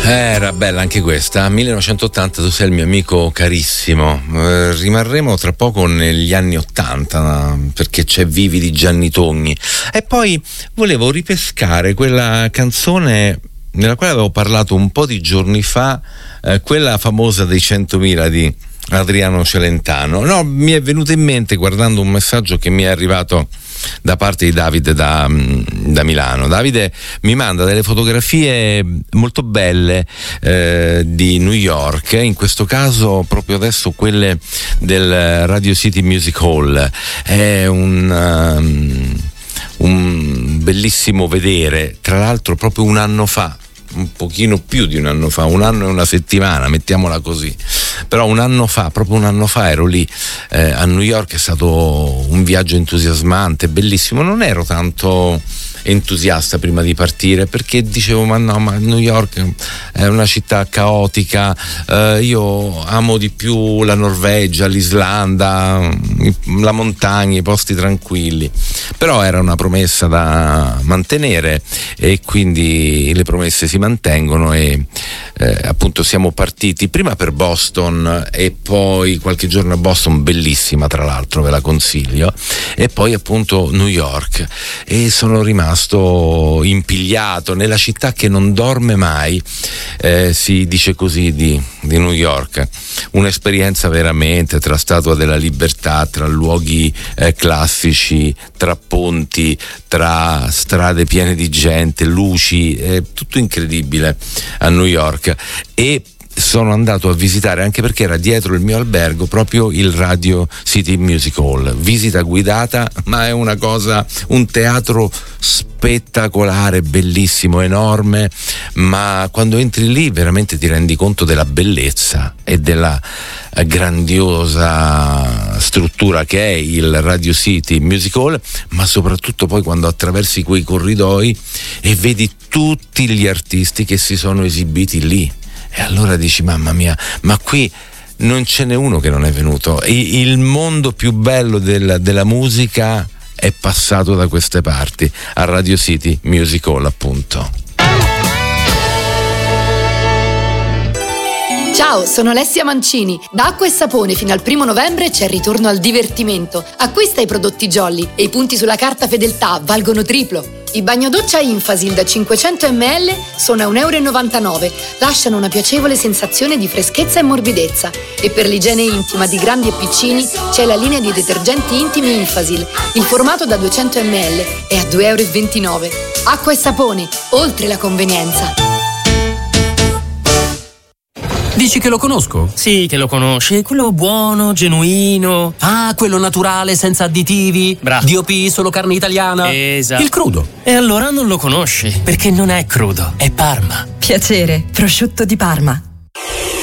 Era bella anche questa, 1980, tu sei il mio amico carissimo. Rimarremo tra poco negli anni 80 perché c'è Vivi di Gianni Togni. E poi volevo ripescare quella canzone nella quale avevo parlato un po' di giorni fa, quella famosa dei 100.000 di Adriano Celentano. No, mi è venuto in mente guardando un messaggio che mi è arrivato da parte di Davide da Milano. Davide mi manda delle fotografie molto belle di New York, in questo caso proprio adesso quelle del Radio City Music Hall. È un bellissimo vedere, tra l'altro proprio un anno fa, un pochino più di un anno fa, un anno e una settimana, mettiamola così, però proprio un anno fa ero lì a New York. È stato un viaggio entusiasmante, bellissimo. Non ero tanto entusiasta prima di partire perché dicevo ma New York è una città caotica, io amo di più la Norvegia, l'Islanda, la montagna, i posti tranquilli, però era una promessa da mantenere e quindi le promesse si mantengono e appunto siamo partiti prima per Boston e poi qualche giorno a Boston, bellissima tra l'altro, ve la consiglio, e poi appunto New York, e sono rimasto impigliato nella città che non dorme mai, si dice così di New York. Un'esperienza veramente tra Statua della Libertà, tra luoghi classici, tra ponti, tra strade piene di gente, luci, tutto incredibile a New York. E sono andato a visitare, anche perché era dietro il mio albergo, proprio il Radio City Music Hall. Visita guidata, ma è una cosa, un teatro spettacolare, bellissimo, enorme, ma quando entri lì veramente ti rendi conto della bellezza e della grandiosa struttura che è il Radio City Music Hall, ma soprattutto poi quando attraversi quei corridoi e vedi tutti gli artisti che si sono esibiti lì. E allora dici mamma mia, ma qui non ce n'è uno che non è venuto. Il mondo più bello della musica è passato da queste parti, a Radio City Music Hall appunto. Ciao, sono Alessia Mancini. Da Acqua e Sapone fino al 1 novembre c'è il ritorno al divertimento. Acquista i prodotti Jolly e i punti sulla carta fedeltà valgono triplo. I bagnodoccia Infasil da 500 ml sono a €1,99. Lasciano una piacevole sensazione di freschezza e morbidezza. E per l'igiene intima di grandi e piccini c'è la linea di detergenti intimi Infasil. Il formato da 200 ml è a €2,29. Acqua e Sapone, oltre la convenienza. Dici che lo conosco? Sì, che lo conosci, quello buono, genuino. Ah, quello naturale, senza additivi. Bravo. DOP, solo carne italiana. Esatto. Il crudo. E allora non lo conosci, perché non è crudo, è Parma. Piacere, prosciutto di Parma.